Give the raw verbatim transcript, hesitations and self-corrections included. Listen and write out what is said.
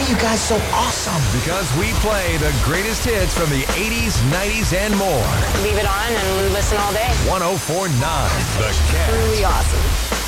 are you guys so awesome? Because we play the greatest hits from the eighties, nineties, and more. Leave it on and listen all day. one oh four point nine The Catch. Really awesome.